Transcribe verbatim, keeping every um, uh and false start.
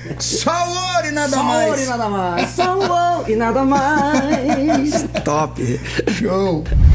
Só o ouro e nada Só mais. ouro e nada mais. Só ouro e nada mais. Top. Show.